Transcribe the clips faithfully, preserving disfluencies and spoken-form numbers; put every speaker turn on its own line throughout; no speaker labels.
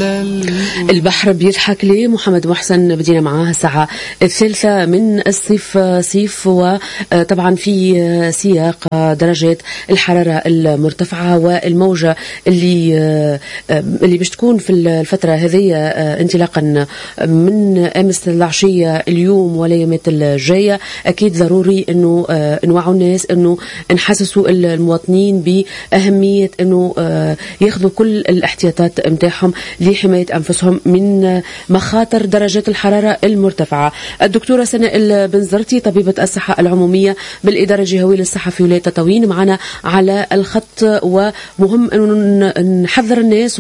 على
البحر بيضحك ليه. محمد محسن بدينا معاه الساعة الثالثة من الصيف صيف، وطبعا في سياق درجات الحرارة المرتفعة والموجة اللي اللي باش تكون في الفترة هذه انطلاقا من أمس العشية اليوم والايامات الجاية. أكيد ضروري إنه نوعوا الناس، إنه نحسسوا المواطنين بأهمية إنه ياخذوا كل الاحتياطات متاعهم لحماية أنفسهم من مخاطر درجات الحرارة المرتفعة. الدكتورة سناء البنزرتي طبيبة الصحة العمومية بالإدارة الجهوية للصحة في ولاية تطاوين معنا على الخط، ومهم أن نحذر الناس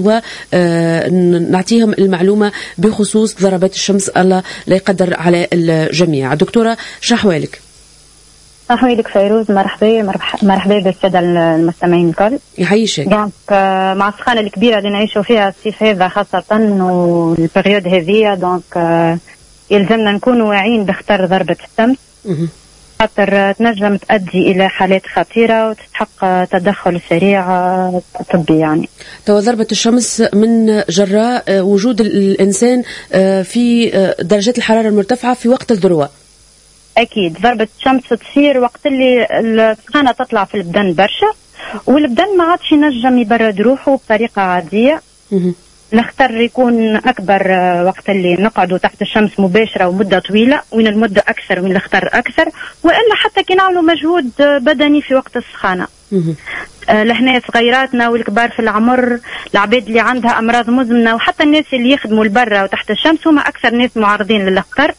ونعطيهم المعلومة بخصوص ضربات الشمس، الله لا يقدر على الجميع. دكتورة شحوالك.
أحوالك فيروز، مرحبا مرحبا بالسادة المستمعين الكل.
يعيشك.
دونك مع السخانة الكبيرة اللي نعيشوا فيها الصيف هذا خاصة والبريود هذه، دونك يلزمنا نكونوا واعيين بخطر ضربة الشمس، خاطر تنجم تؤدي إلى حالات خطيرة وتستحق تدخل سريع طبي. يعني
تو ضربة الشمس من جراء وجود الإنسان في درجات الحرارة المرتفعة في وقت الذروة.
أكيد ضربة الشمس تصير وقت اللي السخانة تطلع في البدن برشا، والبدن ما عادش ينجم يبرد روحه بطريقة عادية. الخطر يكون أكبر وقت اللي نقعدوا تحت الشمس مباشرة ومدة طويلة، وين المدة أكثر وين الخطر أكثر، وإلا حتى كي نعملوا مجهود بدني في وقت السخانة. آه لهنا صغيراتنا والكبار في العمر، العباد اللي عندها أمراض مزمنة، وحتى الناس اللي يخدموا البرة وتحت الشمس هما أكثر ناس معرضين للخطر.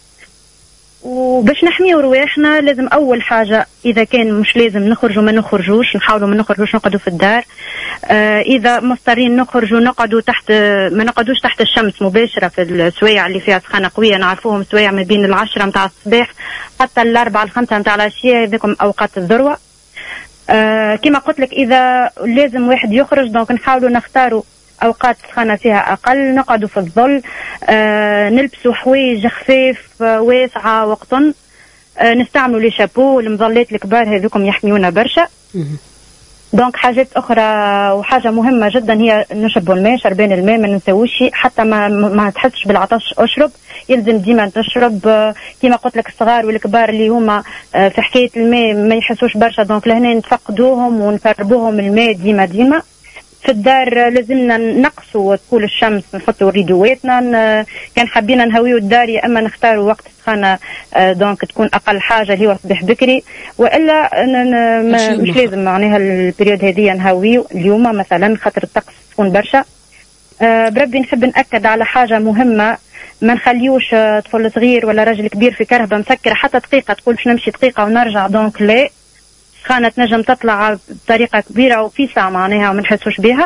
وباش نحميو رواحنا لازم اول حاجه اذا كان مش لازم نخرجوا ما نخرجوش، نحاولوا ما نخرجوش نقعدوا في الدار. آه اذا مضطرين نخرجوا نقعدوا تحت، ما نقعدوش تحت الشمس مباشره في السوايع اللي فيها سخانه قويه، نعرفوهم سوايع ما بين العشرة متاع الصباح حتى الاربعة الخمسة متاع العشيه، هذيكم اوقات الذروه. آه كما قلت لك اذا لازم واحد يخرج دونك نحاولوا نختاروا اوقات سخانه فيها اقل، نقعدوا في الظل، آه نلبسوا حوايج خفيف آه واسعه وقطن، آه نستعملوا لي شابو المظلات الكبار هذوكم يحميونا برشا. دونك حاجات اخرى وحاجه مهمه جدا هي نشربوا الماء، شربان الماء ما ننساوش، حتى ما ما تحسش بالعطش اشرب، يلزم ديما تشرب. آه كما قلت لك الصغار والكبار اللي هما آه في حكايه الماء ما يحسوش برشا، دونك لهنا نتفقدوهم ونفربوهم الماء ديما ديما. في الدار لازمنا نقصوا طول الشمس، نحطوا ريدواتنا، كان حابين نهويو الدار يا اما نختاروا وقت سخانه دونك تكون اقل حاجه اللي هو الصباح بكري، والا مش لازم معناها البريود هذه نهويو اليوم مثلا خاطر الطقس تكون برشا. بربي نحب ناكد على حاجه مهمه، ما نخليوش طفل صغير ولا راجل كبير في كرهبه مسكره حتى دقيقه تقول باش نمشي دقيقه ونرجع، دونك لا، سخانة تنجم تطلع بطريقة كبيرة وفي ساعة معناها وما نحسوش بها.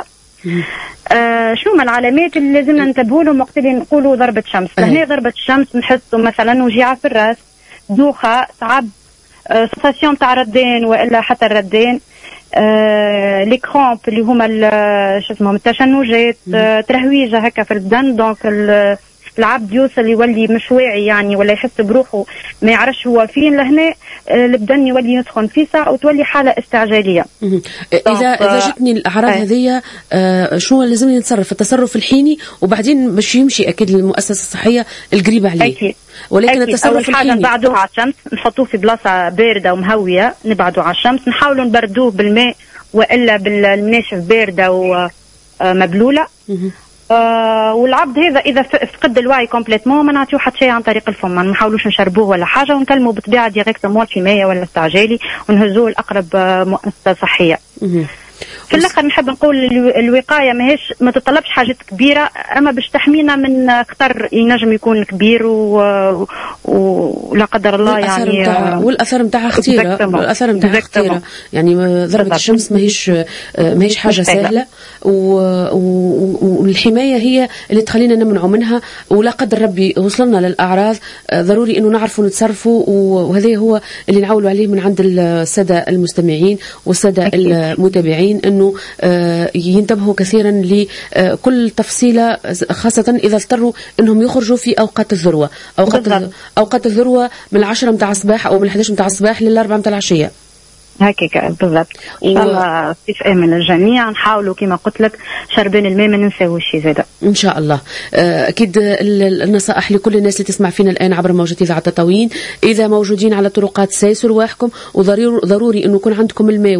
آه شنو ما العلامات اللي لازمنا ننتبهوا لهم وقت اللي نقولوا ضربة شمس؟ هنا ضربة الشمس نحسوا مثلا وجيعة في الراس، دوخة، تعب، آه سنساسيون تاع ردين والا حتى الردين، آه لي كرامب اللي هما شو اسمهم التشنجات، آه ترهويجة هكا في البدن، دونك العبد يوصل يولي مش واعي يعني ولا يحس بروحه ما يعرفش هو فين، لهنا البدن يولي يسخن في ساعة وتولي حالة استعجالية.
إذا إذا جتني الأعراض هذه آه شو لازمني نتصرف؟ التصرف الحيني وبعدين باش يمشي أكيد المؤسسة الصحية القريبة عليه.
أكيد.
ولكن
أكيد.
التصرف
أول حاجة
الحيني
نبعدوه على الشمس، نحطوه في بلاصة باردة ومهوية، نبعدوه على الشمس، نحاولوا نبردوه بالماء وإلا بالمناشف باردة ومبلولة. آه والعبد هذا اذا فقد الوعي كومبليتمون ما نعطيو حتى شيء عن طريق الفم، ما نحاولوش نشربوه ولا حاجه، ونكلموا بالطبيعه ديريكتومون الحمايه ولا استعجالي ونهزوه لاقرب مؤسسه صحيه. في الاخر نحب نقول الوقايه ماهيش ما تطلبش حاجات كبيره، اما باش تحمينا من خطر ينجم يكون كبير و... ولا قدر الله يعني
متاعها والاثار نتاعها خطيره، والاثار نتاعها خطيره يعني ضربه الشمس ماهيش ماهيش حاجه سهله، والحمايه هي اللي تخلينا نمنعوا منها، ولا قدر ربي وصلنا للاعراض ضروري انه نعرفوا نتصرفوا، وهذا هو اللي نعولوا عليه من عند الساده المستمعين والساده المتابعين، انه ينتبهوا كثيرا لكل تفصيله، خاصه اذا اضطروا انهم يخرجوا في اوقات الذروه، اوقات اوقات الذروه من العشرة متاع الصباح او من الحداش متاع الصباح للاربعة متاع العشيه.
هكاك بالضبط. ان شاء الله صيف امن للجميع. نحاولوا كما قلت لك شربان الماء ما ننساوش زاده
ان شاء الله. اكيد النصائح لكل الناس اللي تسمع فينا الان عبر موجة اذاعه تطاوين، اذا موجودين على طرقات سيسوا رواحكم، وضروري انه يكون عندكم الماء